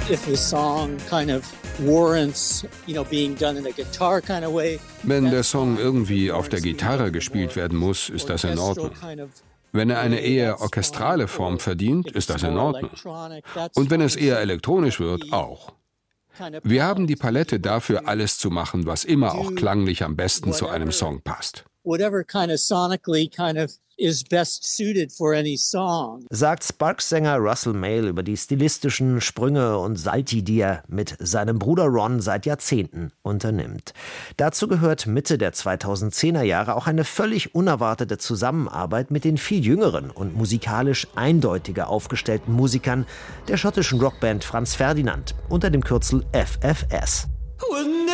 If the song kind of warrants, being done in a guitar kind of way. Wenn der Song irgendwie auf der Gitarre gespielt werden muss, ist das in Ordnung. Wenn er eine eher orchestrale Form verdient, ist das in Ordnung. Und wenn es eher elektronisch wird, auch. Wir haben die Palette dafür, alles zu machen, was immer auch klanglich am besten zu einem Song passt. Whatever kind of sonically kind of is best suited for any song. Sagt Sparks-Sänger Russell Mael über die stilistischen Sprünge und Salti, die er mit seinem Bruder Ron seit Jahrzehnten unternimmt. Dazu gehört Mitte der 2010er Jahre auch eine völlig unerwartete Zusammenarbeit mit den viel jüngeren und musikalisch eindeutiger aufgestellten Musikern der schottischen Rockband Franz Ferdinand unter dem Kürzel FFS.